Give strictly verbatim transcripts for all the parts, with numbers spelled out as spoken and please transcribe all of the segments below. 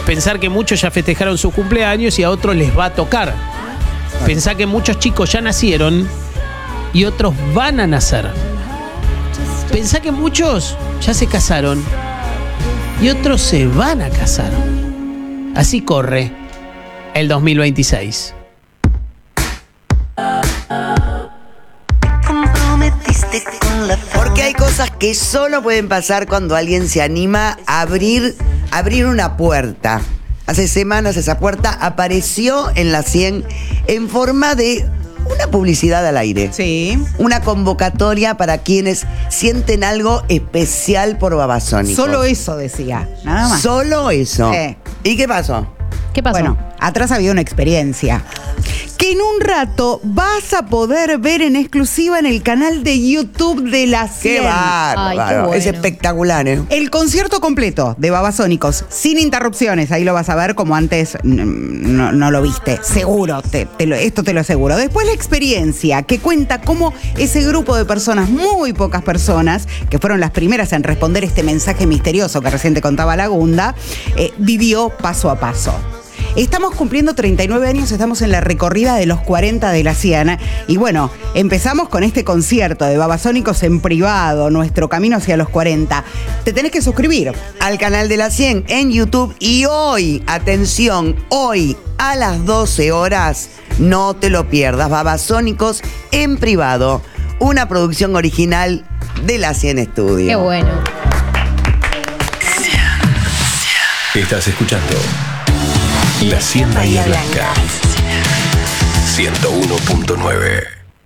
Pensar que muchos ya festejaron su cumpleaños y a otros les va a tocar. Pensar que muchos chicos ya nacieron y otros van a nacer. Pensar que muchos ya se casaron y otros se van a casar. Así corre el dos mil veintiséis. Porque hay cosas que solo pueden pasar cuando alguien se anima a abrir, abrir una puerta. Hace semanas esa puerta apareció en la cien en forma de una publicidad al aire. Sí. Una convocatoria para quienes sienten algo especial por Babasónicos. Solo eso decía, nada más. Solo eso. Sí. ¿Y qué pasó? ¿Qué pasó? Bueno, atrás había una experiencia que en un rato vas a poder ver en exclusiva en el canal de YouTube de la cien. ¡Qué bárbaro! Ay, qué bueno. Es espectacular, ¿eh? El concierto completo de Babasónicos, sin interrupciones. Ahí lo vas a ver como antes no, no lo viste. Seguro, te, te lo, esto te lo aseguro. Después la experiencia que cuenta cómo ese grupo de personas, muy pocas personas, que fueron las primeras en responder este mensaje misterioso que recién te contaba Lagunda, eh, vivió paso a paso. Estamos cumpliendo treinta y nueve años, estamos en la recorrida de los cuarenta de la cien. Y bueno, empezamos con este concierto de Babasónicos en privado, nuestro camino hacia los cuarenta. Te tenés que suscribir al canal de la cien en YouTube. Y hoy, atención, hoy a las doce horas, no te lo pierdas, Babasónicos en privado. Una producción original de la cien Studio. Qué bueno. Estás escuchando La cien Bahía Blanca. ciento uno punto nueve.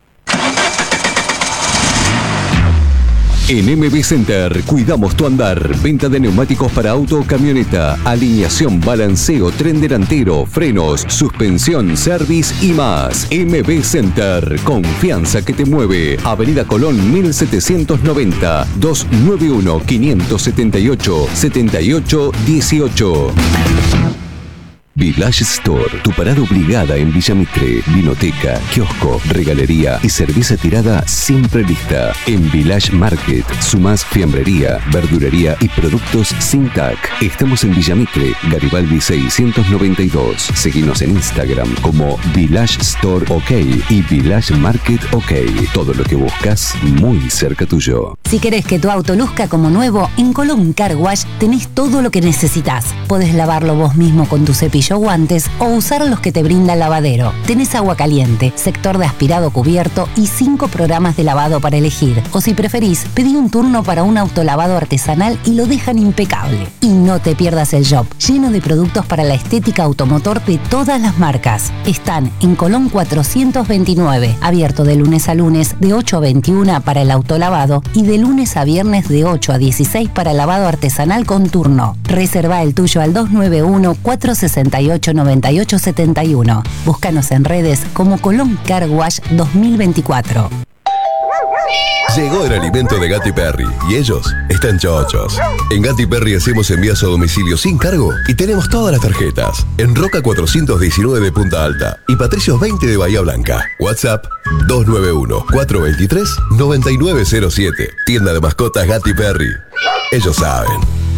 En M B Center cuidamos tu andar. Venta de neumáticos para auto o camioneta, alineación, balanceo, tren delantero, frenos, suspensión, service y más. M B Center, confianza que te mueve. Avenida Colón mil setecientos noventa, doscientos noventa y uno, quinientos setenta y ocho, setenta y ocho dieciocho. Village Store, tu parada obligada en Villa Mitre, vinoteca, kiosco, regalería y cerveza tirada siempre lista. En Village Market, sumás fiambrería, verdulería y productos sin T A C. Estamos en Villa Mitre, Garibaldi seiscientos noventa y dos. Seguinos en Instagram como Village Store OK y Village Market OK. Todo lo que buscas muy cerca tuyo. Si querés que tu auto luzca como nuevo, en Colón Car Wash tenés todo lo que necesitas. Podés lavarlo vos mismo con tu cepillo o guantes o usar los que te brinda el lavadero. Tenés agua caliente, sector de aspirado cubierto y cinco programas de lavado para elegir. O si preferís, pedí un turno para un autolavado artesanal y lo dejan impecable. Y no te pierdas el shop, lleno de productos para la estética automotor de todas las marcas. Están en Colón cuatrocientos veintinueve, abierto de lunes a lunes de ocho a veintiuna para el autolavado y de lunes a viernes de ocho a dieciséis para el lavado artesanal con turno. Reserva el tuyo al dos nueve uno, cuatro seis ocho, nueve ocho siete uno. Búscanos en redes como Colón Car Wash dos mil veinticuatro. Llegó el alimento de Gatti Perry y ellos están chochos. En Gatti Perry hacemos envíos a domicilio sin cargo y tenemos todas las tarjetas. En Roca cuatrocientos diecinueve de Punta Alta y Patricios veinte de Bahía Blanca. WhatsApp dos nueve uno, cuatro dos tres, nueve nueve cero siete. Tienda de mascotas Gatti Perry. Ellos saben.